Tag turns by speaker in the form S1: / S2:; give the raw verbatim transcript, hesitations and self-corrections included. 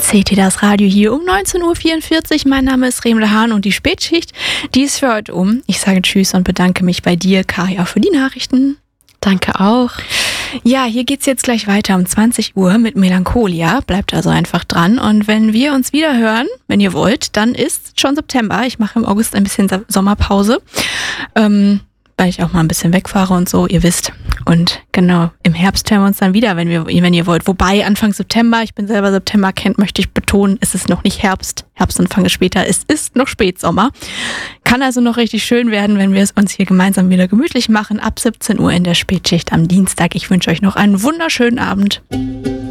S1: C T das Radio hier um neunzehn Uhr vierundvierzig. Mein Name ist Remle Hahn und die Spätschicht, die ist für heute um. Ich sage Tschüss und bedanke mich bei dir, Kari, auch für die Nachrichten.
S2: Danke auch.
S1: Ja, hier geht's jetzt gleich weiter um zwanzig Uhr mit Melancholia. Bleibt also einfach dran. Und wenn wir uns wieder hören, wenn ihr wollt, dann ist schon September. Ich mache im August ein bisschen Sommerpause, ähm, weil ich auch mal ein bisschen wegfahre und so, ihr wisst. Und genau, im Herbst hören wir uns dann wieder, wenn wir, wenn ihr wollt. Wobei Anfang September, ich bin selber September-Kind, möchte ich betonen, ist es noch nicht Herbst. Herbstanfang ist später, es ist noch Spätsommer. Kann also noch richtig schön werden, wenn wir es uns hier gemeinsam wieder gemütlich machen. Ab siebzehn Uhr in der Spätschicht am Dienstag. Ich wünsche euch noch einen wunderschönen Abend.